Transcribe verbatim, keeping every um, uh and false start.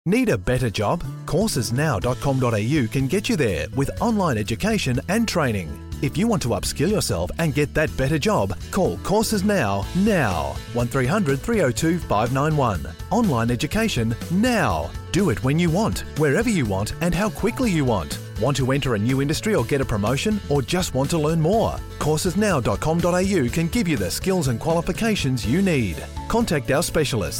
Need a better job? courses now dot com dot a u can get you there with online education and training. If you want to upskill yourself and get that better job, call Courses Now, now. one three hundred, three oh two, five nine one. Online education now. Do it when you want, wherever you want, and how quickly you want. Want to enter a new industry or get a promotion, or just want to learn more? courses now dot com dot a u can give you the skills and qualifications you need. Contact our specialists